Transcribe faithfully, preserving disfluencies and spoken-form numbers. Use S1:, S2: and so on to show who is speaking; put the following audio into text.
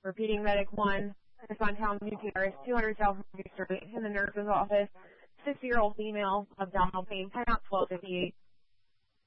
S1: Repeating medic one, is on town New Paris, two hundred South Street, in the nurse's office. sixty-year-old female, abdominal pain, timeout twelve fifty-eight.